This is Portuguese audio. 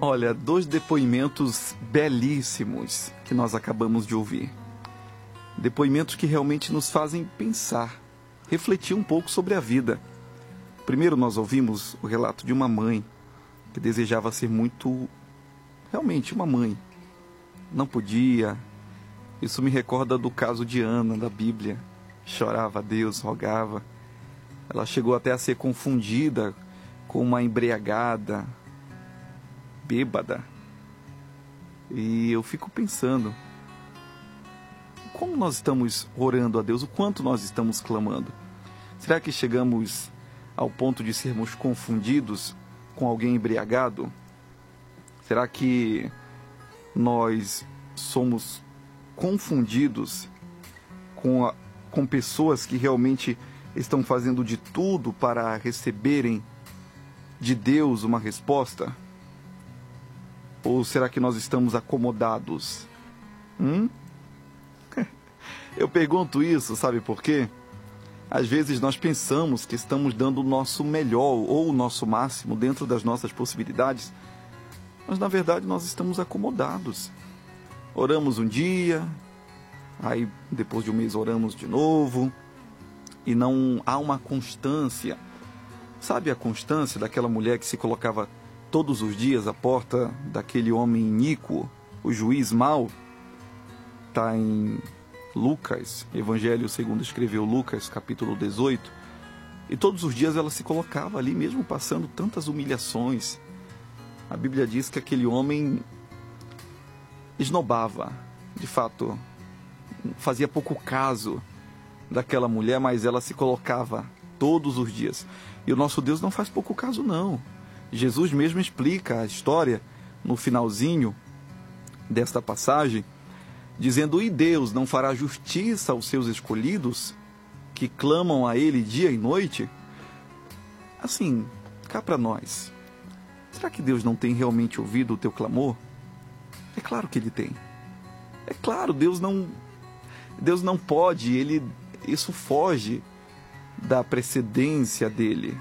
Olha, dois depoimentos belíssimos que nós acabamos de ouvir. Depoimentos que realmente nos fazem pensar, refletir um pouco sobre a vida. Primeiro nós ouvimos o relato de uma mãe que desejava ser realmente uma mãe. Não podia. Isso me recorda do caso de Ana, da Bíblia. Chorava a Deus, rogava. Ela chegou até a ser confundida com uma embriagada, bêbada. E eu fico pensando, como nós estamos orando a Deus, o quanto nós estamos clamando? Será que chegamos ao ponto de sermos confundidos com alguém embriagado? Será que nós somos confundidos com pessoas que realmente estão fazendo de tudo para receberem de Deus uma resposta? Ou será que nós estamos acomodados? Eu pergunto isso, sabe por quê? Às vezes nós pensamos que estamos dando o nosso melhor ou o nosso máximo dentro das nossas possibilidades, mas na verdade nós estamos acomodados. Oramos um dia, aí depois de um mês oramos de novo, e não há uma constância. Sabe a constância daquela mulher que se colocava todos os dias à porta daquele homem iníquo, o juiz mau? Está em Lucas, Evangelho segundo escreveu Lucas, capítulo 18. E todos os dias ela se colocava ali, mesmo passando tantas humilhações. A Bíblia diz que aquele homem esnobava, de fato, fazia pouco caso daquela mulher, mas ela se colocava todos os dias. E o nosso Deus não faz pouco caso, não. Jesus mesmo explica a história no finalzinho desta passagem, dizendo: e Deus não fará justiça aos seus escolhidos, que clamam a Ele dia e noite? Assim, cá para nós, será que Deus não tem realmente ouvido o teu clamor? É claro que Ele tem. É claro, Deus não pode, isso foge da precedência dEle.